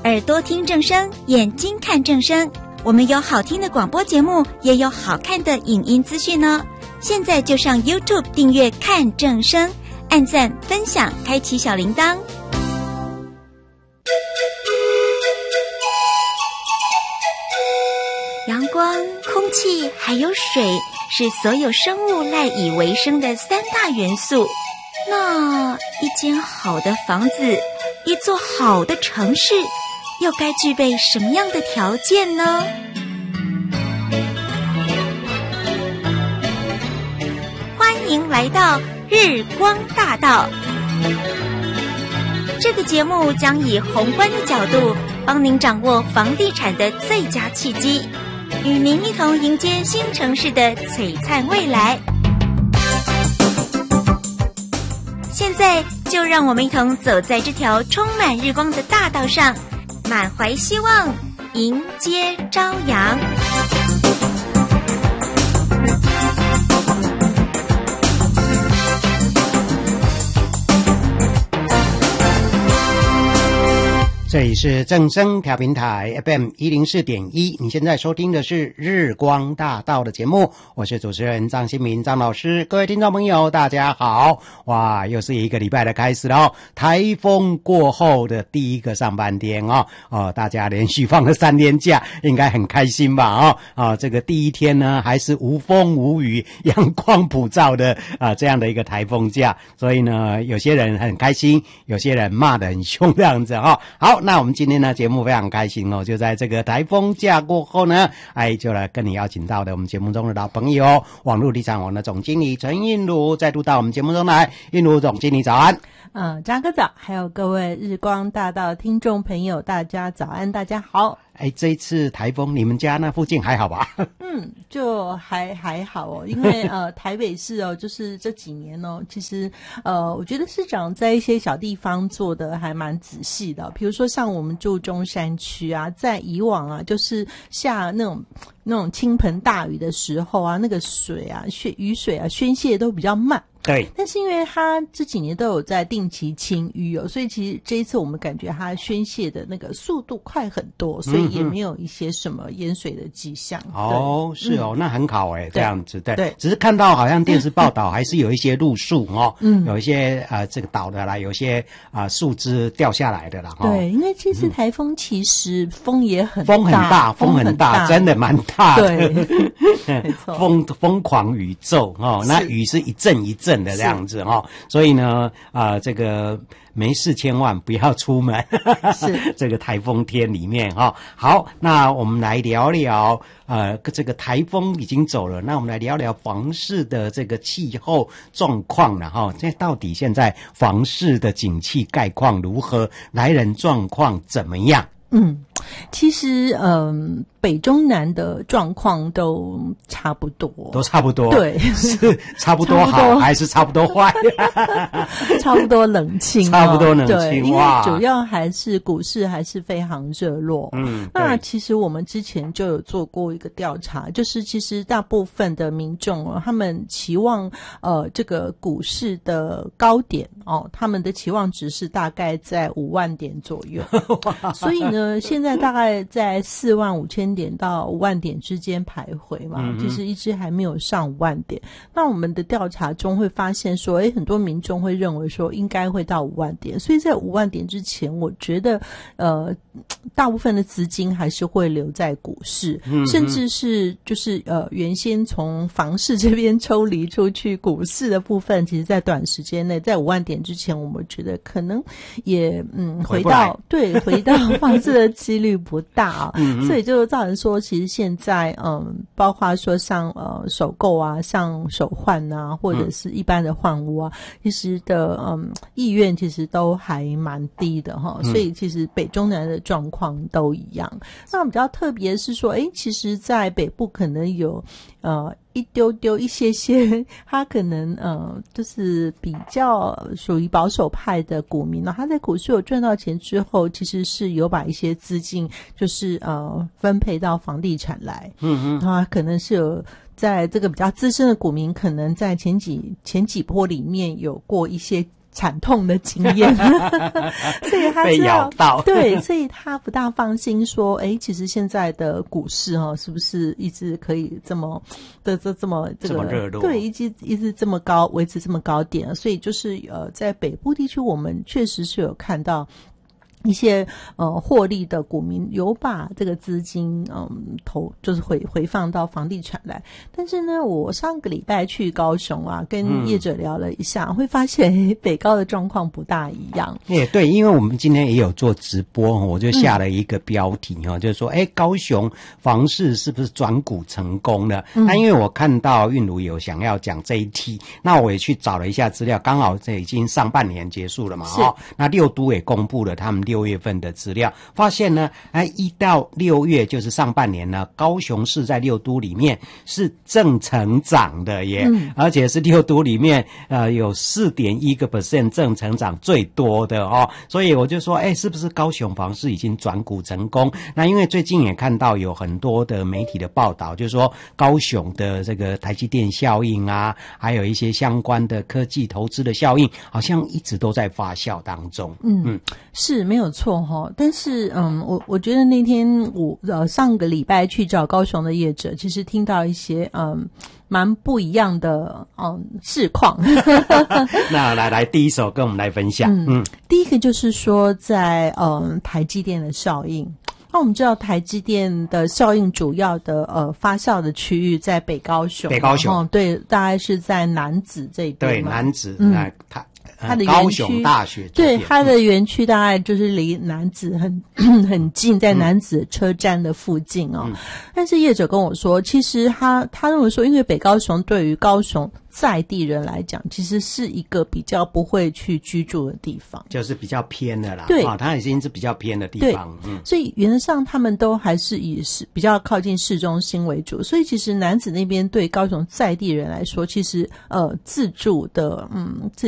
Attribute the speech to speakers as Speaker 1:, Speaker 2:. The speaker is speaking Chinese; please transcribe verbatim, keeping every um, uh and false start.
Speaker 1: 耳朵听正声，眼睛看正声。我们有好听的广播节目，也有好看的影音资讯哦。现在就上 YouTube 订阅看正声，按赞分享，开启小铃铛。阳光、空气还有水是所有生物赖以为生的三大元素。那一间好的房子，一座好的城市，又该具备什么样的条件呢？欢迎来到日光大道。这个节目将以宏观的角度，帮您掌握房地产的最佳契机，与您一同迎接新城市的璀璨未来。现在就让我们一同走在这条充满日光的大道上，满怀希望，迎接朝阳。
Speaker 2: 这里是正声调频台 F M 一零四点一，你现在收听的是日光大道的节目，我是主持人张新民张老师。各位听众朋友大家好，哇，又是一个礼拜的开始了哦，台风过后的第一个上半天哦，哦，大家连续放了三天假，应该很开心吧哦，哦，这个第一天呢还是无风无雨，阳光普照的啊这样的一个台风假，所以呢有些人很开心，有些人骂得很凶这样子哦。好，那我们今天呢节目非常开心哦，就在这个台风假过后呢，哎，就来跟你邀请到的我们节目中的老朋友，网络地产网的总经理陈映如再度到我们节目中来。映如总经理早安。
Speaker 3: 嗯，张哥早，还有各位日光大道听众朋友，大家早安，大家好。
Speaker 2: 哎，这一次台风你们家那附近还好吧？
Speaker 3: 嗯，就还还好哦，因为呃台北市哦，就是这几年哦，其实呃我觉得市长在一些小地方做的还蛮仔细的，比如说像我们住中山区啊，在以往啊，就是下那种那种倾盆大雨的时候啊，那个水啊宣雨水啊宣泄都比较慢。
Speaker 2: 对，
Speaker 3: 但是因为它这几年都有在定期清淤哦，所以其实这一次我们感觉它宣泄的那个速度快很多，所以也没有一些什么淹水的迹象。
Speaker 2: 哦，是哦，嗯、那很好哎，这样子对。
Speaker 3: 对，
Speaker 2: 只是看到好像电视报道还是有一些路树哦，嗯，有一些呃这个倒的啦，有一些啊、呃、树枝掉下来的啦。哦、
Speaker 3: 对，因为这次台风其实风也很
Speaker 2: 大，风很大，风很大，真的蛮大的。
Speaker 3: 对，没错，
Speaker 2: 疯疯狂宇宙哦，那雨是一阵一阵的这样子哦，所以呢啊、呃、这个没事千万不要出门，是这个台风天里面哈、哦。好，那我们来聊聊呃这个台风已经走了，那我们来聊聊房市的这个气候状况了哈。这到底现在房市的景气概况如何？来人状况怎么样？
Speaker 3: 嗯，其实嗯、呃，北中南的状况都差不多，
Speaker 2: 都差不多，
Speaker 3: 对，
Speaker 2: 是差不多好还是差不多坏？
Speaker 3: 差不多冷清、哦，
Speaker 2: 差不多冷清，
Speaker 3: 对，因为主要还是股市还是非常热络。嗯，那其实我们之前就有做过一个调查，就是其实大部分的民众哦，他们期望呃这个股市的高点哦，他们的期望值是大概在五万点左右，所以呢，现在大概在四万五千点到五万点之间徘徊嘛，嗯、其实一直还没有上五万点。那我们的调查中会发现说，诶，很多民众会认为说应该会到五万点，所以在五万点之前，我觉得呃，大部分的资金还是会留在股市，嗯、甚至是就是呃，原先从房市这边抽离出去，股市的部分，其实在短时间内，在五万点之前，我们觉得可能也嗯回到对回到房市的几率不大啊，嗯、所以就造成说，其实现在嗯，包括说像呃首购啊，像首换啊，或者是一般的换屋啊，其实的嗯意愿其实都还蛮低的哈，所以其实北中南的状况都一样。那比较特别的是说，诶，其实在北部可能有呃一丢丢一些些，他可能呃就是比较属于保守派的股民呢，他在股市有赚到钱之后，其实是有把一些资金就是呃分配到房地产来，嗯嗯，他可能是有在这个比较资深的股民，可能在前几前几波里面有过一些惨痛的经验，所以他
Speaker 2: 被咬到，
Speaker 3: 对，所以他不大放心说，哎，其实现在的股市哈、哦，是不是一直可以这么的这这么这个
Speaker 2: 这么热络？
Speaker 3: 对，一直一直这么高，维持这么高点，所以就是呃，在北部地区，我们确实是有看到一些呃获利的股民有把这个资金嗯投就是回回放到房地产来，但是呢，我上个礼拜去高雄啊，跟业者聊了一下，嗯、会发现北高的状况不大一样。
Speaker 2: 也对，因为我们今天也有做直播，我就下了一个标题哈、嗯，就是说，哎，高雄房市是不是转股成功了？嗯、那因为我看到韵如有想要讲这一题，那我也去找了一下资料，刚好这已经上半年结束了嘛，哦，那六都也公布了他们六月份的资料，发现呢，哎，一到六月就是上半年呢，高雄市在六都里面是正成长的耶，嗯、而且是六都里面呃有 百分之四点一 个 percent 正成长最多的哦，所以我就说，哎，是不是高雄房市已经转股成功？那因为最近也看到有很多的媒体的报道，就是说高雄的这个台积电效应啊，还有一些相关的科技投资的效应，好像一直都在发酵当中。嗯嗯，
Speaker 3: 是没有错哈，但是嗯，我我觉得那天我呃上个礼拜去找高雄的业者，其实听到一些嗯蛮不一样的嗯市况。
Speaker 2: 那来来，第一手跟我们来分享。嗯，嗯
Speaker 3: 第一个就是说在嗯台积电的效应。那我们知道台积电的效应主要的呃发酵的区域在北高雄，
Speaker 2: 北高雄、
Speaker 3: 哦、对，大概是在南子这边。
Speaker 2: 对，南子，嗯，那它。
Speaker 3: 它的
Speaker 2: 高雄大学
Speaker 3: 对它的园区大概就是离南子很很近，在南子车站的附近哦。嗯、但是业者跟我说，其实他他认为说，因为北高雄对于高雄在地人来讲，其实是一个比较不会去居住的地方，
Speaker 2: 就是比较偏的啦。
Speaker 3: 对，
Speaker 2: 啊，它已经是比较偏的地方。
Speaker 3: 嗯，所以原则上他们都还是以是比较靠近市中心为主。所以其实南子那边对高雄在地人来说，其实呃自住的嗯自